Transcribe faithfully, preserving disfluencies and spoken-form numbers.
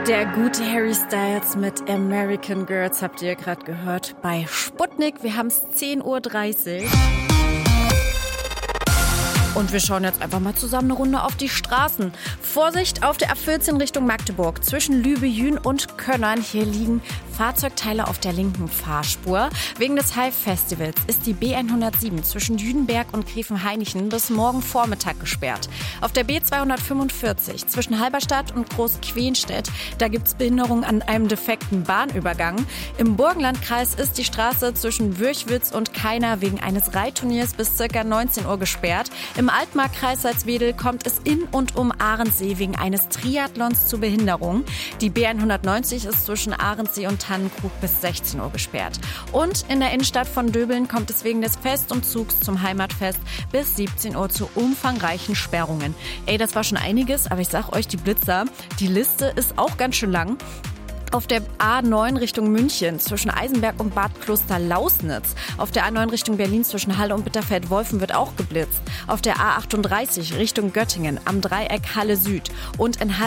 Der gute Harry Styles mit American Girls habt ihr gerade gehört bei Sputnik. Wir haben es zehn Uhr dreißig. Und wir schauen jetzt einfach mal zusammen eine Runde auf die Straßen. Vorsicht auf der A vierzehn Richtung Magdeburg. Zwischen Lübejün und Könnern. Hier liegen Fahrzeugteile auf der linken Fahrspur. Wegen des Hive-Festivals ist die B hundertsieben zwischen Jüdenberg und Gräfenhainichen bis morgen Vormittag gesperrt. Auf der B zweihundertfünfundvierzig zwischen Halberstadt und Großquenstedt, da gibt es Behinderung an einem defekten Bahnübergang. Im Burgenlandkreis ist die Straße zwischen Würchwitz und Kaina wegen eines Reitturniers bis ca. neunzehn Uhr gesperrt. Im Altmarkkreis Salzwedel kommt es in und um Ahrensee wegen eines Triathlons zu Behinderung. Die B hundertneunzig ist zwischen Ahrensee und Tannenkrug bis sechzehn Uhr gesperrt. Und in der Innenstadt von Döbeln kommt es wegen des Festumzugs zum Heimatfest bis siebzehn Uhr zu umfangreichen Sperrungen. Ey, das war schon einiges, aber ich sag euch, die Blitzer, die Liste ist auch ganz schön lang. Auf der A neun Richtung München zwischen Eisenberg und Bad Kloster-Lausnitz. Auf der A neun Richtung Berlin zwischen Halle und Bitterfeld-Wolfen wird auch geblitzt. Auf der A achtunddreißig Richtung Göttingen am Dreieck Halle Süd. Und in Halle